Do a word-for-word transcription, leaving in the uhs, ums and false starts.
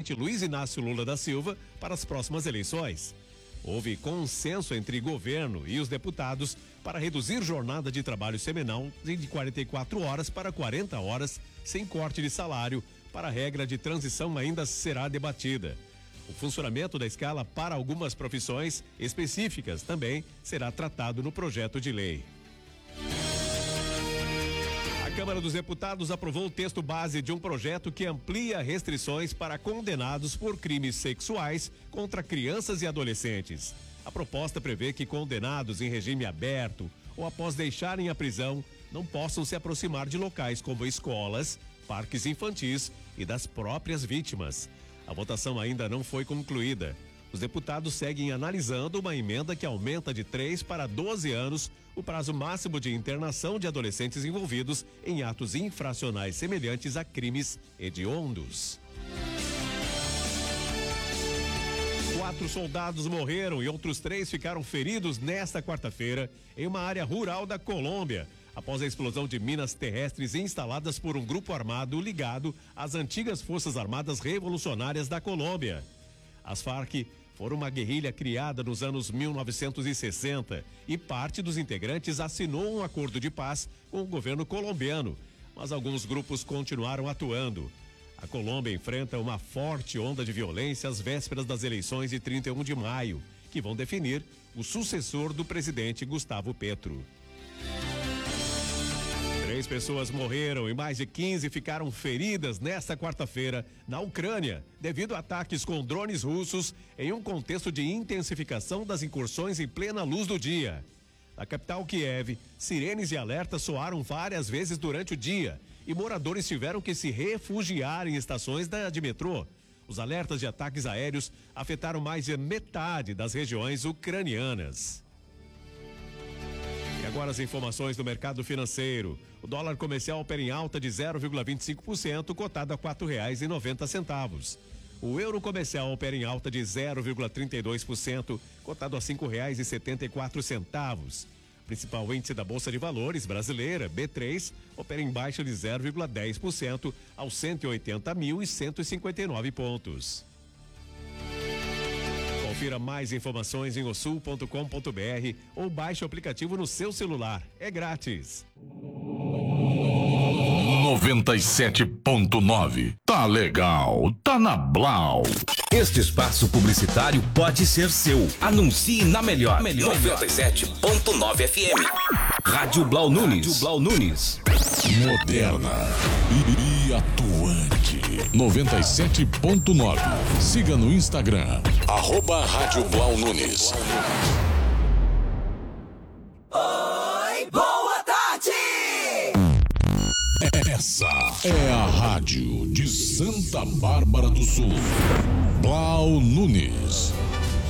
presidente Luiz Inácio Lula da Silva para as próximas eleições. Houve consenso entre governo e os deputados para reduzir jornada de trabalho semanal de quarenta e quatro horas para quarenta horas, sem corte de salário. Para a regra de transição ainda será debatida. O funcionamento da escala para algumas profissões específicas também será tratado no projeto de lei. A Câmara dos Deputados aprovou o texto base de um projeto que amplia restrições para condenados por crimes sexuais contra crianças e adolescentes. A proposta prevê que condenados em regime aberto ou após deixarem a prisão não possam se aproximar de locais como escolas, parques infantis e das próprias vítimas. A votação ainda não foi concluída. Os deputados seguem analisando uma emenda que aumenta de três para doze anos o prazo máximo de internação de adolescentes envolvidos em atos infracionais semelhantes a crimes hediondos. Quatro soldados morreram e outros três ficaram feridos nesta quarta-feira em uma área rural da Colômbia, após a explosão de minas terrestres instaladas por um grupo armado ligado às antigas Forças Armadas Revolucionárias da Colômbia. As Farc foram uma guerrilha criada nos anos mil novecentos e sessenta e parte dos integrantes assinou um acordo de paz com o governo colombiano, mas alguns grupos continuaram atuando. A Colômbia enfrenta uma forte onda de violência às vésperas das eleições de trinta e um de maio, que vão definir o sucessor do presidente Gustavo Petro. Três pessoas morreram e mais de quinze ficaram feridas nesta quarta-feira na Ucrânia, devido a ataques com drones russos em um contexto de intensificação das incursões em plena luz do dia. Na capital Kiev, sirenes de alerta soaram várias vezes durante o dia e moradores tiveram que se refugiar em estações da, de metrô. Os alertas de ataques aéreos afetaram mais de metade das regiões ucranianas. E agora as informações do mercado financeiro. O dólar comercial opera em alta de zero vírgula vinte e cinco por cento, cotado a quatro reais e noventa centavos. O euro comercial opera em alta de zero vírgula trinta e dois por cento, cotado a cinco reais e setenta e quatro centavos. Principal índice da Bolsa de Valores brasileira, B três, opera em baixa de zero vírgula dez por cento aos cento e oitenta mil e cento e cinquenta e nove pontos. Confira mais informações em osul ponto com ponto br ou baixe o aplicativo no seu celular. É grátis. noventa e sete ponto nove. Tá legal, tá na Blau. Este espaço publicitário pode ser seu. Anuncie na melhor. melhor. noventa e sete ponto nove F M. Rádio Blau Nunes. Rádio Blau Nunes. Moderna e atuante. noventa e sete ponto nove. Siga no Instagram. Arroba Rádio Blau Nunes. Oi, boa tarde! Essa é a rádio de Santa Bárbara do Sul. Blau Nunes.